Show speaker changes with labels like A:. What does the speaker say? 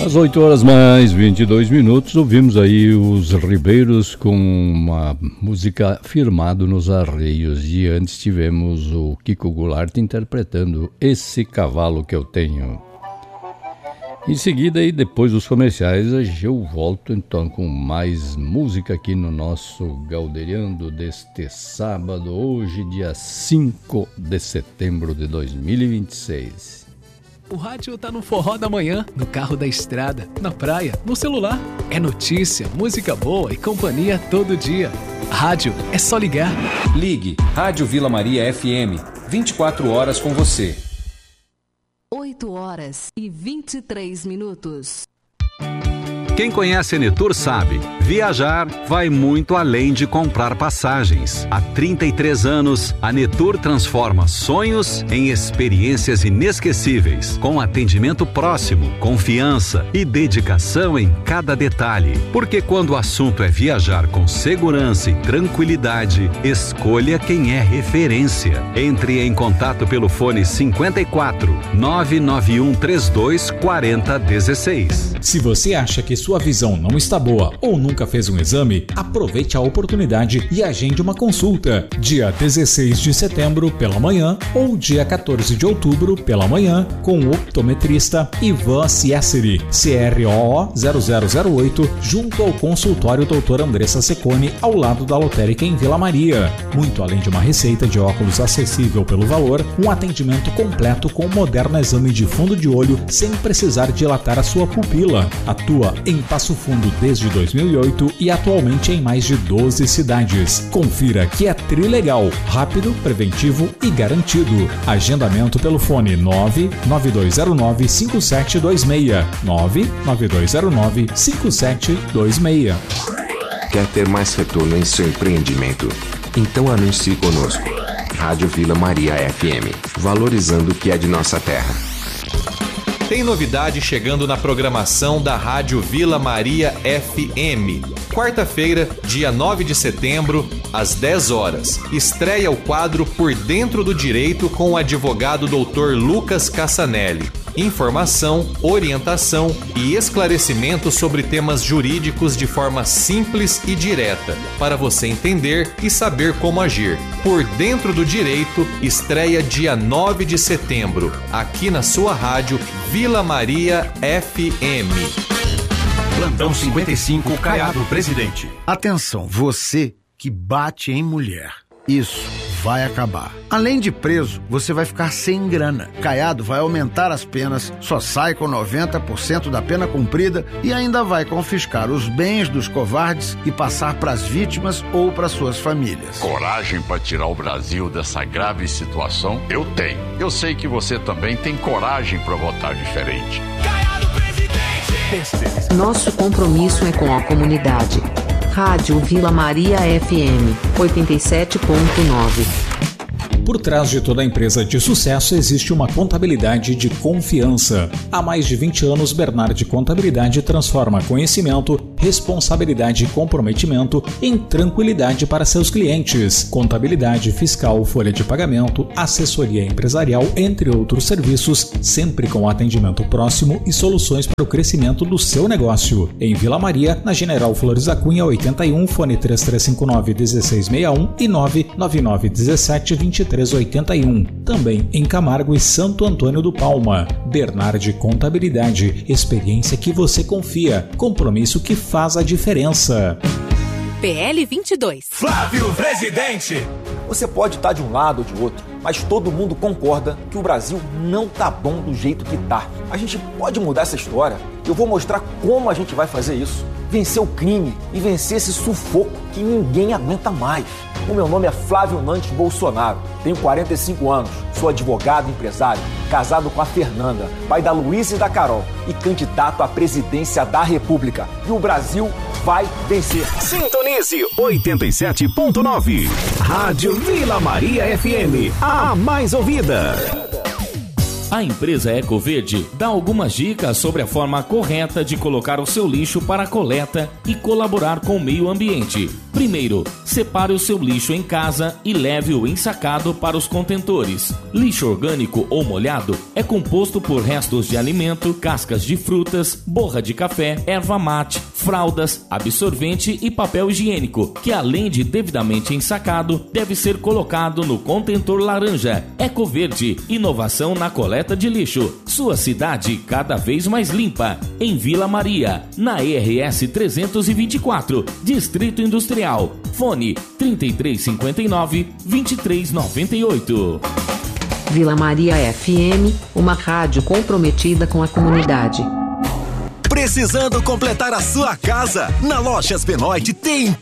A: Às 8 horas mais 22 minutos, ouvimos aí os Ribeiros com uma música Firmado nos Arreios. E antes tivemos o Kiko Goulart interpretando Esse Cavalo Que Eu Tenho. Em seguida, e depois dos comerciais, eu volto então com mais música aqui no nosso Galderiando deste sábado, hoje dia 5 de setembro de 2026.
B: O rádio tá no forró da manhã, no carro da estrada, na praia, no celular. É notícia, música boa e companhia todo dia. Rádio é só ligar.
C: Ligue Rádio Vila Maria FM, 24 horas com você.
D: 8 horas e 23 minutos.
E: Quem conhece a Netur sabe, viajar vai muito além de comprar passagens. Há 33 anos, a Netur transforma sonhos em experiências inesquecíveis, com atendimento próximo, confiança e dedicação em cada detalhe. Porque quando o assunto é viajar com segurança e tranquilidade, escolha quem é referência. Entre em contato pelo fone 54 991 32 40 16.
F: Se você acha que sua visão não está boa ou nunca fez um exame, aproveite a oportunidade e agende uma consulta. Dia 16 de setembro pela manhã ou dia 14 de outubro pela manhã com o optometrista Ivan Ciesseri, CROO 0008, junto ao consultório Dr. Andressa Secone, ao lado da lotérica em Vila Maria. Muito além de uma receita de óculos acessível pelo valor, um atendimento completo com um moderno exame de fundo de olho sem precisar dilatar a sua pupila. Atua em Passo Fundo desde 2008 e atualmente em mais de 12 cidades. Confira que é trilegal, rápido, preventivo e garantido. Agendamento pelo fone 99209-5726. 99209-5726.
G: Quer ter mais retorno em seu empreendimento? Então anuncie conosco. Rádio Vila Maria FM, valorizando o que é de nossa terra.
H: Tem novidade chegando na programação da Rádio Vila Maria FM. Quarta-feira, dia 9 de setembro, às 10 horas. Estreia o quadro Por Dentro do Direito com o advogado Dr. Lucas Cassanelli. Informação, orientação e esclarecimento sobre temas jurídicos de forma simples e direta, para você entender e saber como agir. Por Dentro do Direito, estreia dia 9 de setembro, aqui na sua rádio Vila Maria FM.
I: Plantão 55, Caiado Presidente. Atenção, você que bate em mulher. Isso vai acabar. Além de preso, você vai ficar sem grana. Caiado vai aumentar as penas, só sai com 90% da pena cumprida e ainda vai confiscar os bens dos covardes e passar para as vítimas ou para suas famílias.
J: Coragem para tirar o Brasil dessa grave situação? Eu tenho. Eu sei que você também tem coragem para votar diferente.
D: Caiado Presidente! Nosso compromisso é com a comunidade. Rádio Vila Maria FM 87.9.
F: Por trás de toda empresa de sucesso existe uma contabilidade de confiança. Há mais de 20 anos, Bernardi Contabilidade transforma conhecimento, responsabilidade e comprometimento em tranquilidade para seus clientes. Contabilidade fiscal, folha de pagamento, assessoria empresarial, entre outros serviços, sempre com atendimento próximo e soluções para o crescimento do seu negócio. Em Vila Maria, na General Flores da Cunha 81, fone 3359-1661 e 99917-2381. Também em Camargo e Santo Antônio do Palma. Bernardi Contabilidade, experiência que você confia, compromisso que faz a diferença.
K: PL 22.
L: Flávio Presidente. Você pode estar de um lado ou de outro, mas todo mundo concorda que o Brasil não tá bom do jeito que tá. A gente pode mudar essa história. Eu vou mostrar como a gente vai fazer isso. Vencer o crime e vencer esse sufoco que ninguém aguenta mais. O meu nome é Flávio Nantes Bolsonaro, tenho 45 anos, sou advogado e empresário, casado com a Fernanda, pai da Luísa e da Carol e candidato à presidência da República. E o Brasil vai vencer.
I: Sintonize 87.9. Rádio Vila Maria FM, a mais ouvida.
M: A empresa Ecoverde dá algumas dicas sobre a forma correta de colocar o seu lixo para coleta e colaborar com o meio ambiente. Primeiro, separe o seu lixo em casa e leve-o ensacado para os contentores. Lixo orgânico ou molhado é composto por restos de alimento, cascas de frutas, borra de café, erva mate, fraldas, absorvente e papel higiênico, que além de devidamente ensacado, deve ser colocado no contentor laranja. Ecoverde, inovação na coleta de lixo. Sua cidade cada vez mais limpa. Em Vila Maria, na RS 324, Distrito Industrial. Fone 3359-2398.
D: Vila Maria FM, uma rádio comprometida com a comunidade.
N: Precisando completar a sua casa? Na Lojas Benoit tem